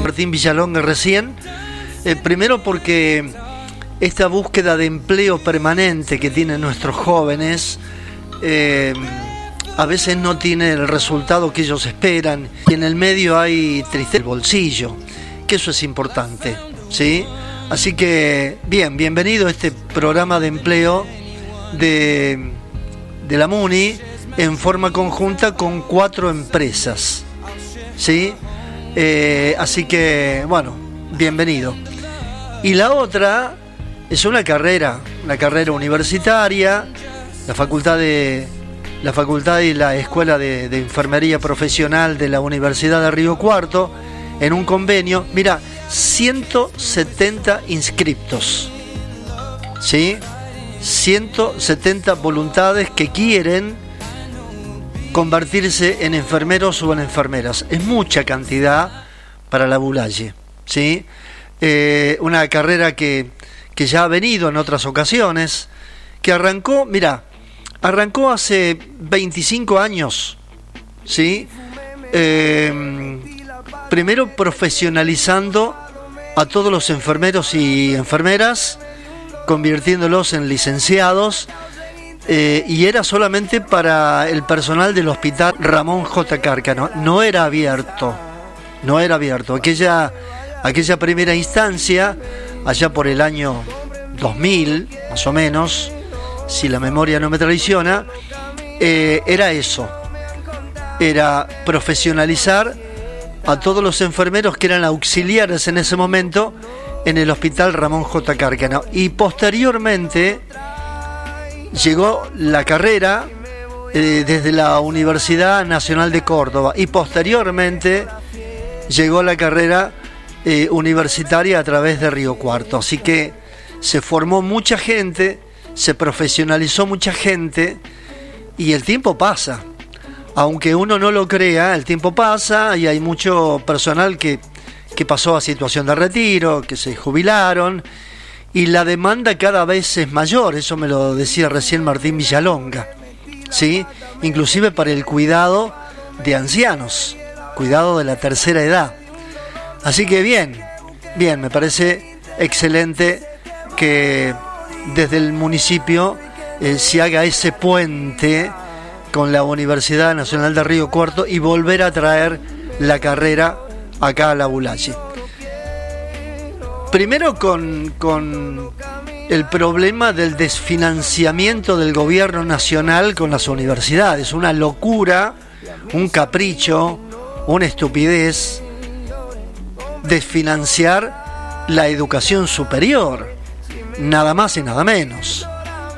Martín Villalonga recién. Primero porque esta búsqueda de empleo permanente que tienen nuestros jóvenes a veces no tiene el resultado que ellos esperan, y en el medio hay tristeza del bolsillo, que eso es importante, ¿sí? Así que, bienvenido a este programa de empleo de la MUNI en forma conjunta con 4 empresas, ¿sí? Así que, bueno, bienvenido. Y la otra es una carrera universitaria, la facultad y la Escuela de Enfermería Profesional de la Universidad de Río Cuarto, en un convenio. Mira, 170 inscriptos, ¿sí? 170 voluntades que quieren convertirse en enfermeros o en enfermeras. Es mucha cantidad para la Bulaye, ¿sí? Una carrera que ya ha venido en otras ocasiones, que arrancó hace 25 años, ¿sí? Primero profesionalizando a todos los enfermeros y enfermeras, convirtiéndolos en licenciados, y era solamente para el personal del Hospital Ramón J. Cárcano. No era abierto. Aquella primera instancia, allá por el año 2000, más o menos, si la memoria no me traiciona, era eso. Era profesionalizar a todos los enfermeros que eran auxiliares en ese momento en el Hospital Ramón J. Cárcano. Y posteriormente llegó la carrera desde la Universidad Nacional de Córdoba, y posteriormente llegó la carrera universitaria a través de Río Cuarto. Así que se formó mucha gente, se profesionalizó mucha gente, y el tiempo pasa. Aunque uno no lo crea, el tiempo pasa y hay mucho personal que pasó a situación de retiro, que se jubilaron, y la demanda cada vez es mayor. Eso me lo decía recién Martín Villalonga, ¿sí? Inclusive para el cuidado de ancianos, cuidado de la tercera edad. Así que bien, me parece excelente que desde el municipio se haga ese puente con la Universidad Nacional de Río Cuarto y volver a traer la carrera acá a la Bulaye. Primero con el problema del desfinanciamiento del gobierno nacional con las universidades. Una locura, un capricho, una estupidez desfinanciar la educación superior, nada más y nada menos.